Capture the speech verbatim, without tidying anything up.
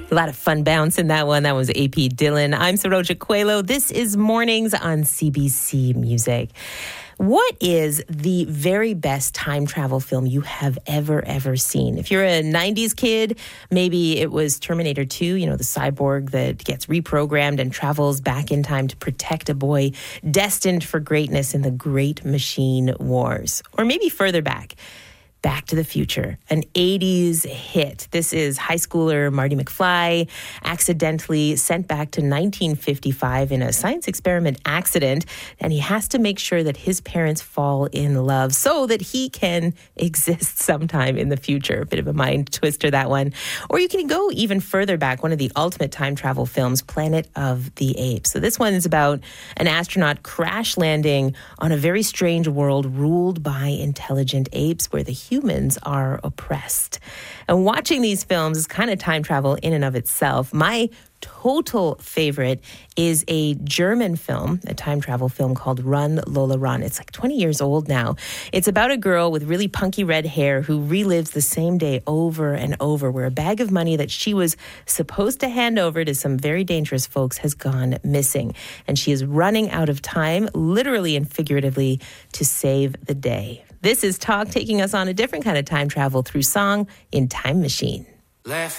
A lot of fun bounce in that one. That was A P Dylan. I'm Saroja Coelho. This is Mornings on C B C Music. What is the very best time travel film you have ever, ever seen? If you're a nineties kid, maybe it was Terminator two, you know, the cyborg that gets reprogrammed and travels back in time to protect a boy destined for greatness in the Great Machine Wars. Or maybe further back, Back to the Future, an eighties hit. This is high schooler Marty McFly accidentally sent back to nineteen fifty-five in a science experiment accident, and he has to make sure that his parents fall in love so that he can exist sometime in the future. A bit of a mind twister, that one. Or you can go even further back, one of the ultimate time travel films, Planet of the Apes. So this one is about an astronaut crash landing on a very strange world ruled by intelligent apes where the humans are oppressed. And watching these films is kind of time travel in and of itself. My total favorite is a German film, a time travel film called Run, Lola, Run. It's like twenty years old now. It's about a girl with really punky red hair who relives the same day over and over, where a bag of money that she was supposed to hand over to some very dangerous folks has gone missing. And she is running out of time, literally and figuratively, to save the day. This is Talk, taking us on a different kind of time travel through song in Time Machine. Left